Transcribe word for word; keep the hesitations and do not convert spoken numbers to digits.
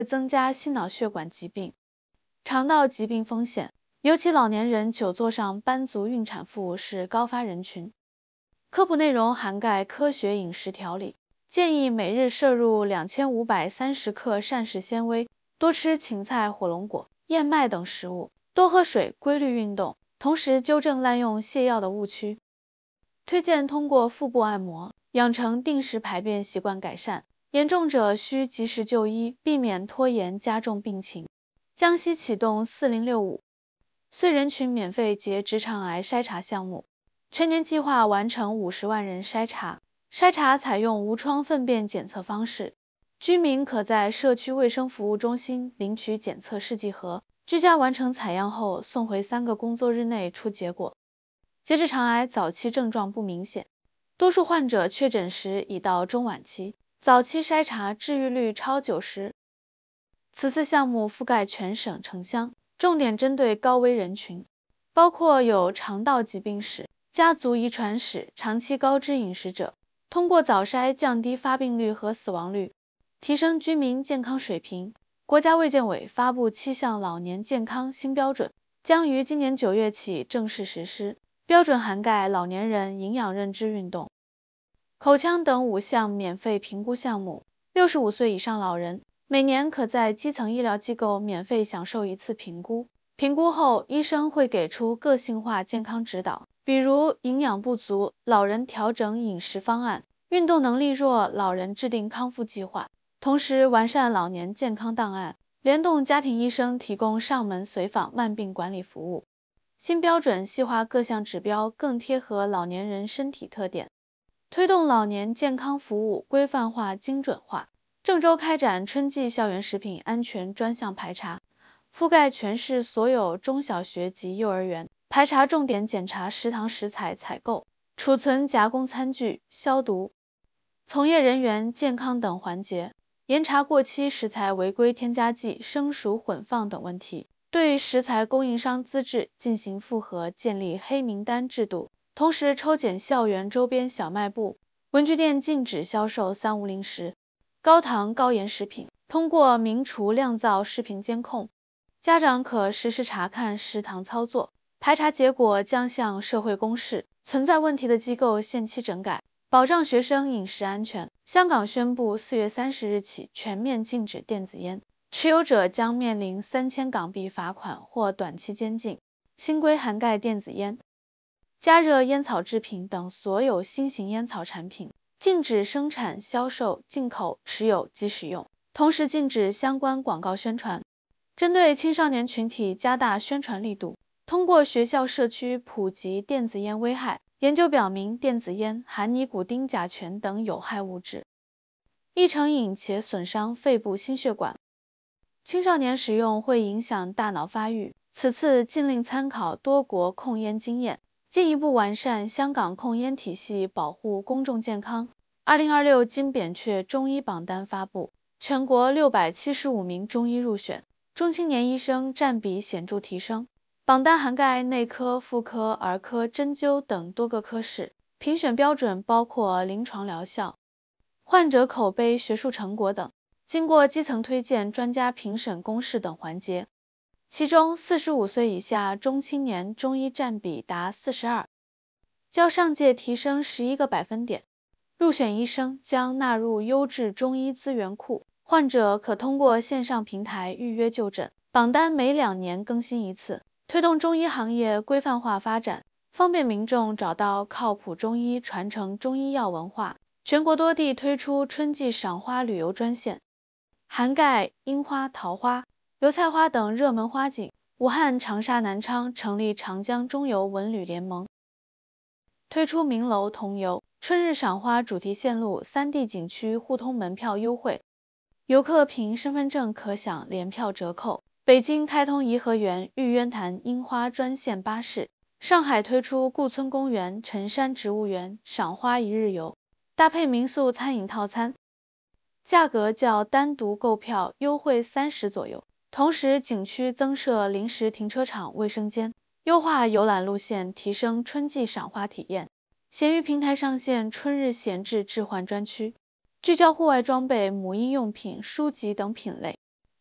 增加心脑血管疾病、肠道疾病风险，尤其老年人、久坐上班族、孕产妇是高发人群。科普内容涵盖科学饮食调理，建议每日摄入两千五百三十克膳食纤维，多吃芹菜、火龙果、燕麦等食物，多喝水，规律运动，同时纠正滥用泻药的误区。推荐通过腹部按摩，养成定时排便习惯改善。严重者需及时就医，避免拖延加重病情。江西启动四零六五岁人群免费结直肠癌筛查项目，全年计划完成五十万人筛查。筛查采用无创粪便检测方式，居民可在社区卫生服务中心领取检测试剂盒，居家完成采样后送回三个工作日内出结果。结直肠癌早期症状不明显，多数患者确诊时已到中晚期。早期筛查治愈率超九十。此次项目覆盖全省城乡，重点针对高危人群，包括有肠道疾病史、家族遗传史、长期高脂饮食者。通过早筛降低发病率和死亡率，提升居民健康水平。国家卫健委发布七项老年健康新标准，将于今年九月起正式实施。标准涵盖老年人营养认知运动、口腔等五项免费评估项目，六十五岁以上老人每年可在基层医疗机构免费享受一次评估。评估后，医生会给出个性化健康指导，比如营养不足，老人调整饮食方案；运动能力弱，老人制定康复计划。同时，完善老年健康档案，联动家庭医生提供上门随访慢病管理服务。新标准细化各项指标，更贴合老年人身体特点。推动老年健康服务规范化、精准化。郑州开展春季校园食品安全专项排查，覆盖全市所有中小学及幼儿园。排查重点检查食堂食材采购、储存、加工餐具、消毒、从业人员健康等环节，严查过期食材违规添加剂、生熟混放等问题，对食材供应商资质进行复核，建立黑名单制度。同时抽检校园周边小卖部、文具店，禁止销售三无零食、高糖高盐食品。通过明厨亮灶视频监控，家长可实时查看食堂操作。排查结果将向社会公示，存在问题的机构限期整改，保障学生饮食安全。香港宣布四月三十日起全面禁止电子烟，持有者将面临三千港币罚款或短期监禁。新规涵盖电子烟、加热烟草制品等所有新型烟草产品，禁止生产、销售、进口、持有及使用，同时禁止相关广告宣传。针对青少年群体加大宣传力度，通过学校社区普及电子烟危害。研究表明，电子烟含尼古丁、甲醛等有害物质，易成瘾且损伤肺部心血管，青少年使用会影响大脑发育。此次禁令参考多国控烟经验，进一步完善香港控烟体系，保护公众健康。二零二六金扁鹊中医榜单发布，全国六百七十五名中医入选，中青年医生占比显著提升。榜单涵盖内科、妇科、儿科、针灸等多个科室，评选标准包括临床疗效、患者口碑、学术成果等，经过基层推荐、专家评审、公示等环节。其中四十五岁以下中青年中医占比达四十二，较上届提升十一个百分点。入选医生将纳入优质中医资源库，患者可通过线上平台预约就诊。榜单每两年更新一次，推动中医行业规范化发展，方便民众找到靠谱中医，传承中医药文化。全国多地推出春季赏花旅游专线，涵盖樱花、桃花、油菜花等热门花景。武汉、长沙、南昌成立长江中游文旅联盟，推出名楼同游、春日赏花主题线路三地景区互通门票优惠，游客凭身份证可享联票折扣。北京开通颐和园、玉渊潭樱花专线巴士，上海推出顾村公园、辰山植物园赏花一日游，搭配民宿餐饮套餐，价格较单独购票优惠三十左右。同时，景区增设临时停车场、卫生间，优化游览路线，提升春季赏花体验。闲鱼平台上线春日闲置置换专区，聚焦户外装备、母婴用品、书籍等品类，